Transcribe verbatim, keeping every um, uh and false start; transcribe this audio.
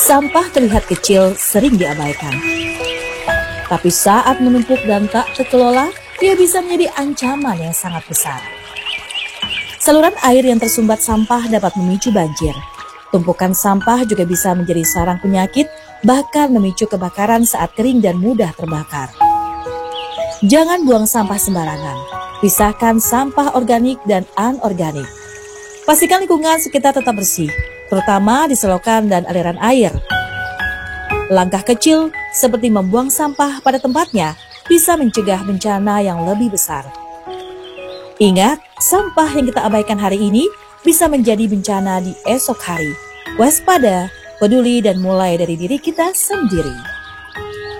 Sampah terlihat kecil, sering diabaikan. Tapi saat menumpuk dan tak terkelola, dia bisa menjadi ancaman yang sangat besar. Saluran air yang tersumbat sampah dapat memicu banjir. Tumpukan sampah juga bisa menjadi sarang penyakit, bahkan memicu kebakaran saat kering dan mudah terbakar. Jangan buang sampah sembarangan. Pisahkan sampah organik dan anorganik. Pastikan lingkungan sekitar tetap bersih, terutama di selokan dan aliran air. Langkah kecil seperti membuang sampah pada tempatnya bisa mencegah bencana yang lebih besar. Ingat, sampah yang kita abaikan hari ini bisa menjadi bencana di esok hari. Waspada, peduli, dan mulai dari diri kita sendiri.